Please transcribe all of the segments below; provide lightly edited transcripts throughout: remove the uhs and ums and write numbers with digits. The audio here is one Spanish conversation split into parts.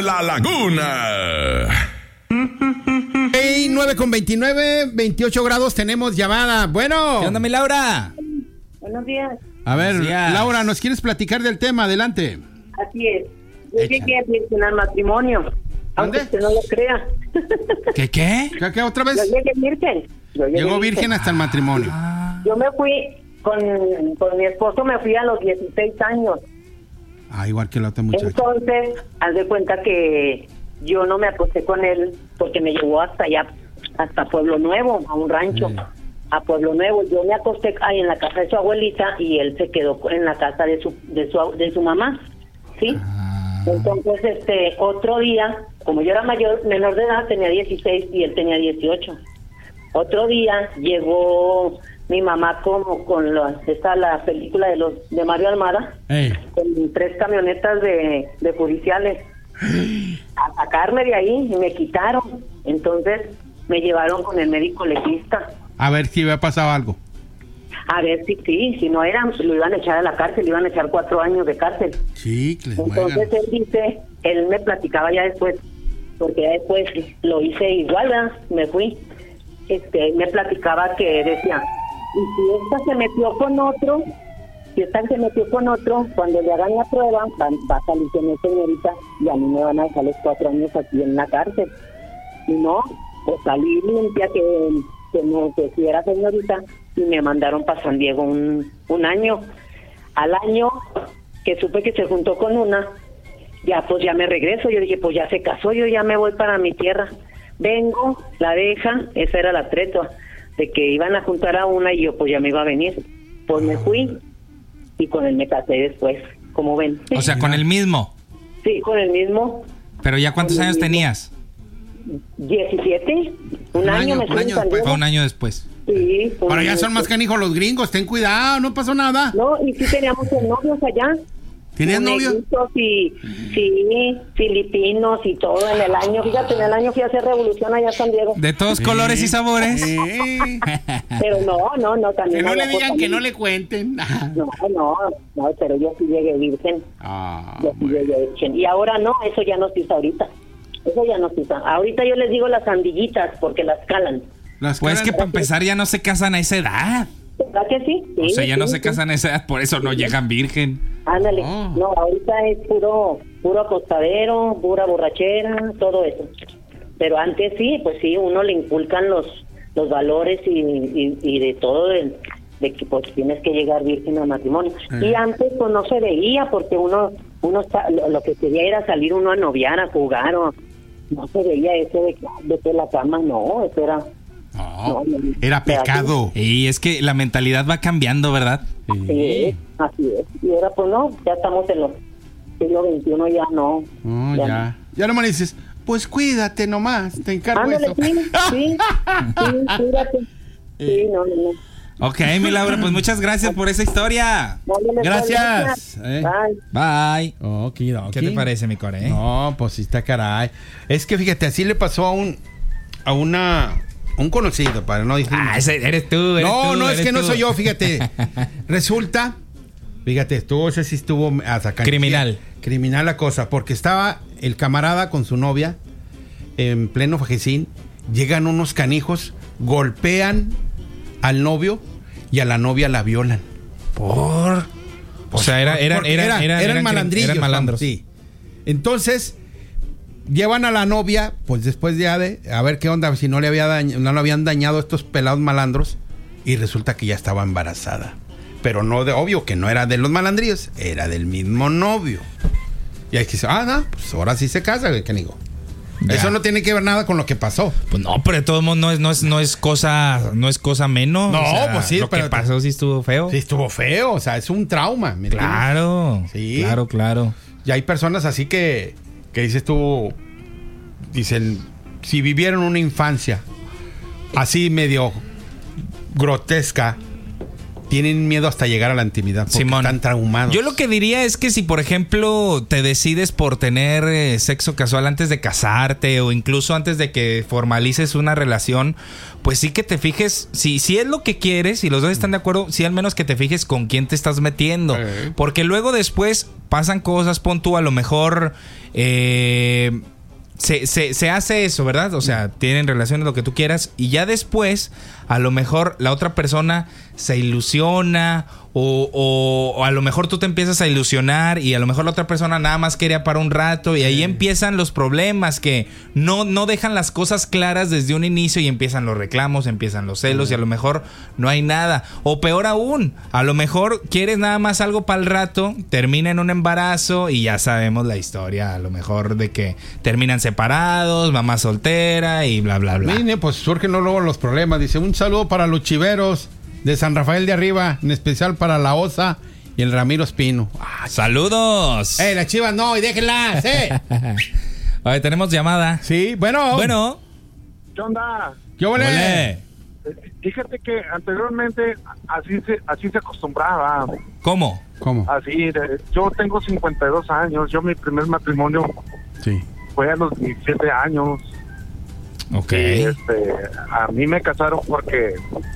La Laguna. Hey, 9:29, 28 grados, tenemos llamada. Bueno. ¿Qué onda, mi Laura? Buenos días. A ver, días. Laura, ¿nos quieres platicar del tema? Adelante. Así es. Yo llegué virgen al matrimonio. Aunque ¿Dónde? usted no lo crea. ¿Qué? ¿Qué otra Yo vez? llegué virgen. Llegó virgen hasta el matrimonio. Yo me fui con mi esposo, me fui a los 16 años. Ah, igual que la otra muchacha. Entonces, haz de cuenta que yo no me acosté con él porque me llevó hasta allá, hasta Pueblo Nuevo, a un rancho. A Pueblo Nuevo. Yo me acosté ahí en la casa de su abuelita y él se quedó en la casa de su mamá. ¿Sí? Entonces, otro día, como yo era menor de edad, tenía 16 y él tenía 18. Otro día llegó mi mamá como con la película de Mario Almada, con 3 camionetas de judiciales a sacarme de ahí y me quitaron. Entonces me llevaron con el médico legista. A ver si había pasado algo. A ver si no eran, lo iban a echar a la cárcel, le iban a echar 4 años de cárcel. Sí, que les Entonces él me platicaba ya después, porque ya después lo hice igual, ¿verdad? Me fui. Me platicaba que decía, y si esta se metió con otro, cuando le hagan la prueba, va a salir con esa señorita y a mí me van a dejar los 4 años aquí en la cárcel. Y no, pues salí limpia, que si era señorita, y me mandaron para San Diego un año. Al año que supe que se juntó con una, ya me regreso. Yo dije, pues ya se casó, yo ya me voy para mi tierra. Vengo, la deja, esa era la treta, de que iban a juntar a una y yo pues ya me iba a venir. Pues me fui y con él me casé después, como ven. O sea, con el mismo. Sí, con el mismo. ¿Pero ya cuántos años tenías? 17. Un año me fui en San Diego. Fue un año después. Sí. Pero ya son más canijos los gringos, ten cuidado, no pasó nada. No, y sí teníamos novios allá. ¿Tenías novios? Sí, filipinos y todo en el año. Fíjate, en el año fui a hacer revolución allá a San Diego. De todos colores y sabores. Pero no, también. Que no le había digan, cosas que no le cuenten. No, pero yo sí llegué virgen. Yo sí llegué virgen. Y ahora no, eso ya no se usa ahorita. Eso ya no se usa. Ahorita yo les digo las andillitas porque las calan. Pues que para empezar ya no se casan a esa edad. ¿Verdad que sí? O sea, ya no se sí. casan a esa edad, por eso no llegan virgen. Ándale, no, ahorita es puro acostadero, pura borrachera, todo eso. Pero antes sí, pues sí, uno le inculcan los valores y de todo, de que pues tienes que llegar virgen al matrimonio. Y antes pues no se veía, porque uno lo que quería era salir uno a noviar, a jugar, o no se veía eso de la cama, no, eso era... No, era pecado. Y es que la mentalidad va cambiando, ¿verdad? Sí, así es. Y ahora pues no, ya estamos en los siglo XXI, ya no. Ya nomás dices, pues cuídate nomás, te encargo. Ándale, eso. sí, cuídate. Sí, no. Ok, mi Laura, pues muchas gracias por esa historia. Ándale, Gracias. Bye. ¿Qué ¿Qué te parece, mi core? No, pues sí está caray. Es que fíjate, así le pasó a un conocido, para no decir. Ese eres tú. No, es que no soy yo, fíjate. Resulta, fíjate, ese sí estuvo hasta Criminal la cosa, porque estaba el camarada con su novia en pleno fajecín, llegan unos canijos, golpean al novio y a la novia la violan. O sea, eran malandrillos. Eran malandros. Sí. Entonces, llevan a la novia, pues después de a ver qué onda, si no le habían dañado estos pelados malandros, y resulta que ya estaba embarazada. Pero no obvio que no era de los malandrillos, era del mismo novio. Y ahí dice, pues ahora sí se casa, güey, canigo. Eso no tiene que ver nada con lo que pasó. Pues no, pero de todos modos no es cosa menos. No, o sea, pues sí, lo que pasó sí estuvo feo. Sí estuvo feo, o sea, es un trauma. ¿Me Claro, sí. Claro. Y hay personas así que dices tú, dicen, si vivieron una infancia así medio grotesca, tienen miedo hasta llegar a la intimidad porque Simón, están traumados. Yo lo que diría es que si, por ejemplo, te decides por tener sexo casual antes de casarte o incluso antes de que formalices una relación, pues sí que te fijes, si es lo que quieres y los dos están de acuerdo, sí al menos que te fijes con quién te estás metiendo. Porque luego después pasan cosas, pon tú a lo mejor... Se hace eso, ¿verdad? O sea, tienen relaciones, lo que tú quieras, y ya después, a lo mejor la otra persona se ilusiona o a lo mejor tú te empiezas a ilusionar y a lo mejor la otra persona nada más quería para un rato y ahí empiezan los problemas que no dejan las cosas claras desde un inicio y empiezan los reclamos, empiezan los celos y a lo mejor no hay nada. O peor aún, a lo mejor quieres nada más algo para el rato, termina en un embarazo y ya sabemos la historia, a lo mejor de que terminan separados, mamá soltera y bla, bla, bla. Mire, pues surgen luego los problemas. Dice, un saludo para los chiveros de San Rafael de Arriba, en especial para la Osa y el Ramiro Espino. ¡Saludos! Las chivas no, y déjenlas, A ver, tenemos llamada. Sí, bueno. ¿Qué onda? ¿Qué ole? Fíjate que anteriormente así se acostumbraba. ¿Cómo? Así, yo tengo 52 años, yo mi primer matrimonio fue a los 17 años. Ok. Y, a mí me casaron porque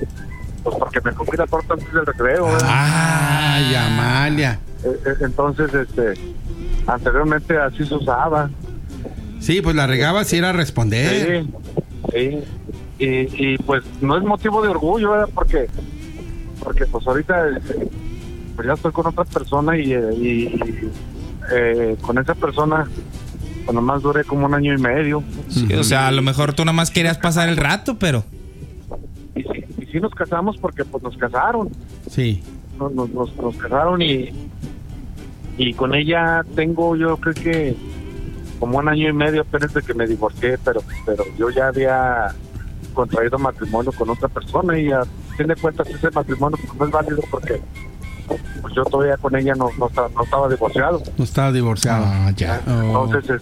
me comí la torta antes del recreo. Ay, Amalia. Entonces, anteriormente así se usaba. Sí, pues la regaba si era responder. Sí. Y pues no es motivo de orgullo, ¿verdad? Porque pues ahorita pues ya estoy con otra persona y con esa persona pues nomás duré como 1 año y medio. Sí, o sea, a lo mejor tú nada más querías pasar el rato, pero... Y sí nos casamos porque pues nos casaron. Sí. Nos casaron y con ella tengo yo creo que como 1 año y medio apenas de que me divorcié, pero yo ya había contraído matrimonio con otra persona y a fin de cuentas ese matrimonio pues, no es válido porque pues yo todavía con ella no estaba divorciado. No estaba divorciado. Ya. Entonces,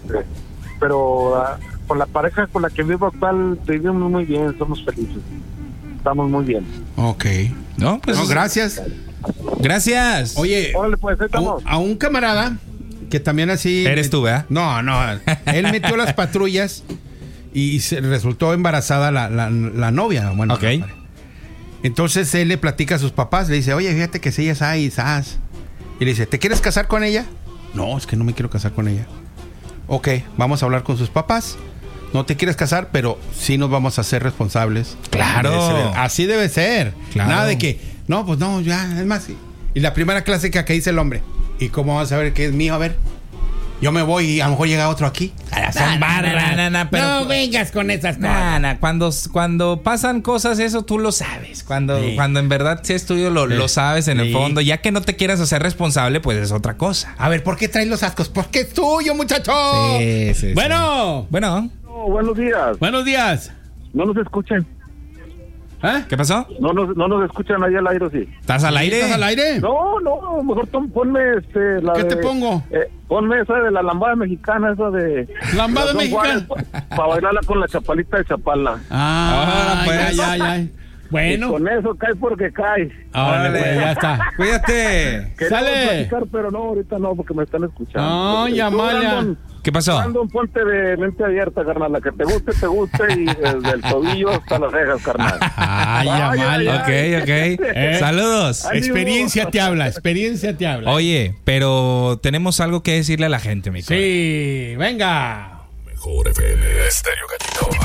pero con la pareja con la que vivo actual vivimos muy bien, somos felices. Estamos muy bien. Ok. No, pues... No, gracias. Gracias. Oye, Órale, pues, estamos. a un camarada que también así... Eres tú, ¿verdad? No. Él metió las patrullas y se resultó embarazada la novia. Bueno, ok. Entonces él le platica a sus papás, le dice, oye, fíjate que si ella es ahí, y le dice, ¿te quieres casar con ella? No, es que no me quiero casar con ella. Ok, vamos a hablar con sus papás. No te quieres casar, pero sí nos vamos a hacer responsables. Claro. Así debe ser. Claro. Nada de que, no, pues no, ya, es más. Y la primera clásica que dice el hombre, ¿y cómo vas a saber que es mío? A ver, yo me voy y a lo mejor llega otro aquí. Son barras. No vengas con esas cosas. Cuando pasan cosas, eso tú lo sabes. Cuando en verdad sí es tuyo, lo sabes en el fondo. Ya que no te quieras hacer responsable, pues es otra cosa. A ver, ¿por qué traes los ascos? Porque es tuyo, muchacho. Sí. Bueno. Buenos días. Buenos días. No nos escuchen. ¿Qué pasó? No nos escuchan ahí al aire, sí. ¿Estás al aire? ¿Estás al aire? No, mejor ponme ¿Qué te pongo? Ponme esa de la lambada mexicana, esa de... ¿Lambada mexicana? Para bailarla con la chapalita de Chapala. Pues ya. Bueno. Y con eso cae porque cae. Órale, pues, ya está. Cuídate. Sale. Platicar, pero no, ahorita no, porque me están escuchando. No, Amalia. ¿Qué pasó? Brandon, ponte de mente abierta, carnal. La que te guste y desde el tobillo hasta las cejas, carnal. Ay, Amalia. Ok. Saludos. Experiencia te habla. Oye, pero tenemos algo que decirle a la gente, mi corazón. Sí, venga. Mejor FM Estéreo Gatito.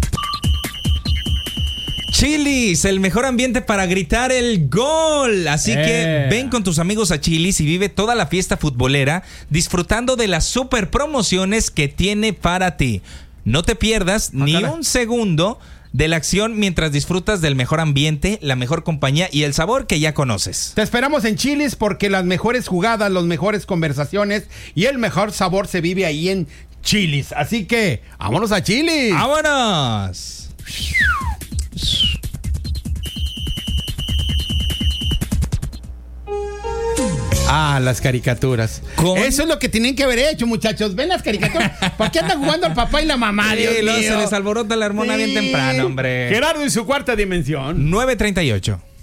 Chili's, el mejor ambiente para gritar el gol. Así que ven con tus amigos a Chili's y vive toda la fiesta futbolera disfrutando de las super promociones que tiene para ti. No te pierdas ni un segundo de la acción mientras disfrutas del mejor ambiente, la mejor compañía y el sabor que ya conoces. Te esperamos en Chili's porque las mejores jugadas, las mejores conversaciones y el mejor sabor se vive ahí en Chili's. Así que, ¡vámonos a Chili's! ¡Vámonos! Las caricaturas. Eso es lo que tienen que haber hecho, muchachos. Ven las caricaturas. ¿Por qué andan jugando el papá y la mamá? Dios mío. Se les alborota la hormona bien temprano, hombre. Gerardo y su cuarta dimensión. 9:38.